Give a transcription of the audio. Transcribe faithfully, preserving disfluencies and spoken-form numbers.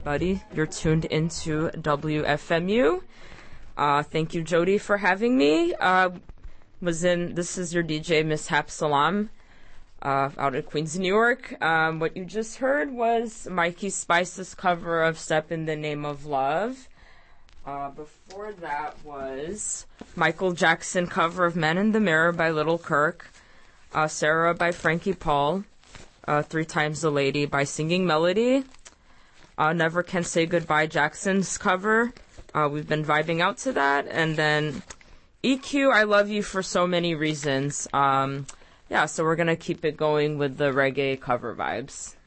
everybody. You're tuned into W F M U. Uh, thank you, Jody, for having me. Uh, was in, this is your D J, Mishap Salam, uh, out of Queens, New York. Um, what you just heard was Mikey Spice's cover of Step in the Name of Love. Uh, before that was Michael Jackson cover of Men in the Mirror by Little Kirk. Uh, Sarah by Frankie Paul. Uh, Three Times the Lady by Singing Melody. Uh, Never Can Say Goodbye, Jackson's cover. Uh, we've been vibing out to that. And then E Q, I Love You for So Many Reasons. Um, yeah, so we're going to keep it going with the reggae cover vibes.